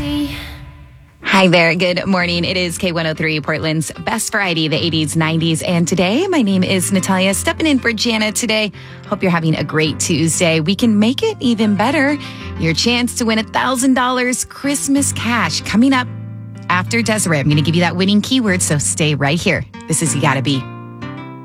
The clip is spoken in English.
Hi there. Good morning. It is K103, Portland's best variety, the 80s, 90s. And today, my name is Natalia, stepping in for Jana today. Hope you're having a great Tuesday. We can make it even better. Your chance to win $1,000 Christmas cash coming up after Desiree. I'm going to give you that winning keyword, so stay right here. This is You Gotta Be.